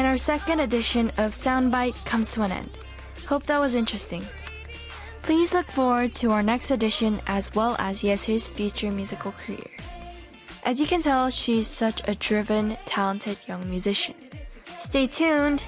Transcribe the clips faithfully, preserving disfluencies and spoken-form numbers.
our second edition of Soundbite comes to an end. Hope that was interesting. Please look forward to our next edition as well as Yeser's future musical career. As you can tell, she's such a driven, talented young musician. Stay tuned!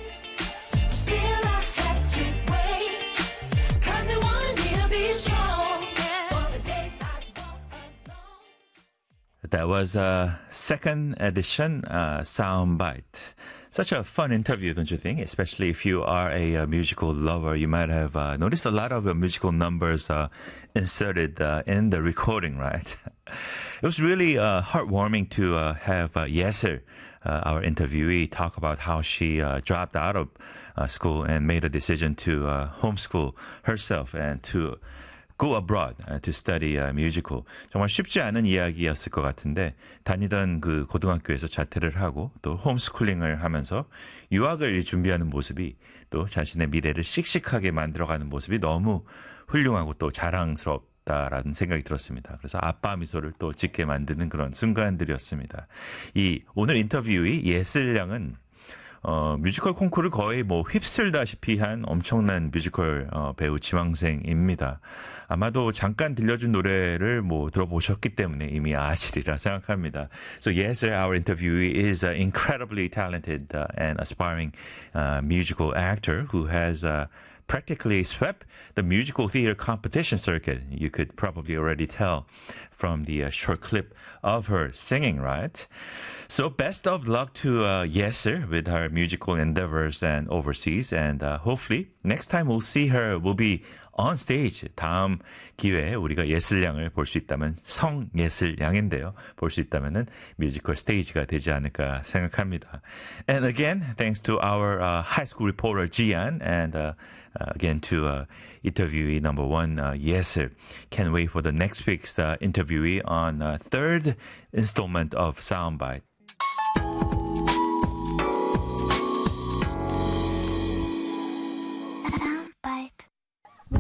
That was a second edition uh, Soundbite. Such a fun interview, don't you think? Especially if you are a, a musical lover, you might have uh, noticed a lot of uh, musical numbers uh, inserted uh, in the recording, right? It was really uh, heartwarming to uh, have uh, Yeser, uh, our interviewee, talk about how she uh, dropped out of uh, school and made a decision to uh, homeschool herself and to go abroad uh, to study uh, musical. 정말 쉽지 않은 이야기였을 것 같은데 다니던 그 고등학교에서 자퇴를 하고 또 홈스쿨링을 하면서 유학을 준비하는 모습이 또 자신의 미래를 씩씩하게 만들어가는 모습이 너무 훌륭하고 또 자랑스럽다라는 생각이 들었습니다. 그래서 아빠 미소를 또 짓게 만드는 그런 순간들이었습니다. 이 오늘 인터뷰의 예슬 양은 어, 뮤지컬 콩쿠르를 거의 뭐 휩쓸다시피 한 엄청난 뮤지컬 어, 배우 지망생입니다. 아마도 잠깐 들려준 노래를 뭐 들어보셨기 때문에 이미 아시리라 생각합니다. So yes, our interviewee is an incredibly talented uh, and aspiring uh, musical actor who has uh, practically swept the musical theater competition circuit. You could probably already tell from the uh, short clip of her singing, right? So best of luck to uh, Yeser with her musical endeavors and overseas. And uh, hopefully next time we'll see her, we'll be on stage. 다음 기회에 우리가 예슬 양을 볼 수 있다면 성예슬 양인데요. 볼 수 있다면은 뮤지컬 스테이지가 되지 않을까 생각합니다. And again, thanks to our uh, high school reporter Jian and uh, uh, again to uh, interviewee number one, uh, Yeser. Can't wait for the next week's uh, interviewee on uh, third installment of Soundbite.